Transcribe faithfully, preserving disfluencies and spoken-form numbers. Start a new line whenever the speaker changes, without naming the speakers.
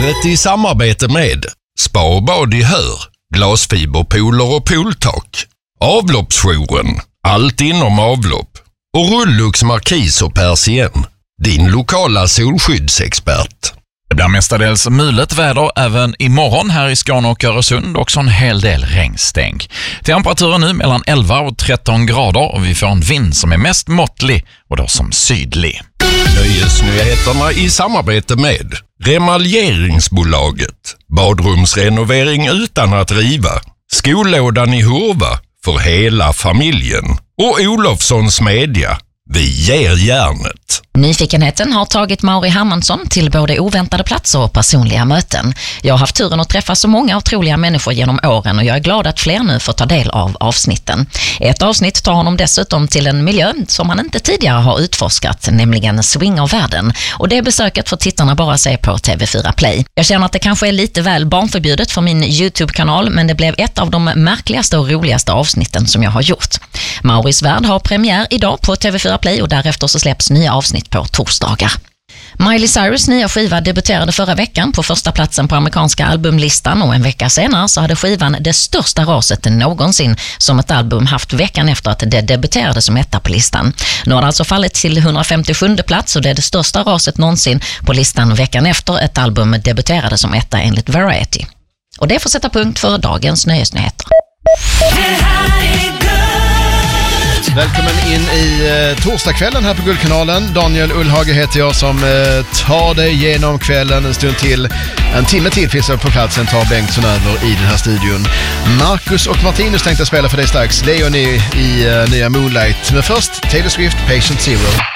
Vädret i samarbete med Spa och bad i Hör, glasfiberpooler och pooltak. Avloppsjouren, allt inom avlopp. Och Rullux Markis och Persien, din lokala solskyddsexpert.
Det blir mestadels mulet väder även imorgon här i Skåne och Öresund, också en hel del regnstänk. Temperaturen nu mellan elva och tretton grader och vi får en vind som är mest måttlig och då som sydlig.
Nöjesnyheterna i samarbete med Remaljeringsbolaget, badrumsrenovering utan att riva, skollådan i Hurva för hela familjen och Olofssons Media. Vi ger järnet.
Nyfikenheten har tagit Mauri Hermansson till både oväntade platser och personliga möten. Jag har haft turen att träffa så många otroliga människor genom åren och jag är glad att fler nu får ta del av avsnitten. Ett avsnitt tar honom dessutom till en miljö som han inte tidigare har utforskat, nämligen swingervärlden. Och det besöket får tittarna bara se på T V fyra Play. Jag känner att det kanske är lite väl barnförbjudet för min YouTube-kanal, men det blev ett av de märkligaste och roligaste avsnitten som jag har gjort. Mauris värld har premiär idag på T V fyra Play och därefter så släpps nya avsnitt på torsdagar. Miley Cyrus nya skiva debuterade förra veckan på första platsen på amerikanska albumlistan och en vecka senare så hade skivan det största raset någonsin som ett album haft veckan efter att det debuterade som etta på listan. Nu har det alltså fallit till hundrafemtiosjunde plats och det är det största raset någonsin på listan veckan efter ett album debuterade som etta enligt Variety. Och det får sätta punkt för dagens nöjesnyheter.
Välkommen in i eh, torsdagskvällen här på Guldkanalen. Daniel Ullhage heter jag som eh, tar dig genom kvällen en stund till. En timme till finns jag på platsen, tar Bengtsson över i den här studion. Marcus och Martinus tänkte spela för dig strax. Leon i, i uh, nya Moonlight. Men först Taylor Swift, Patient Zero.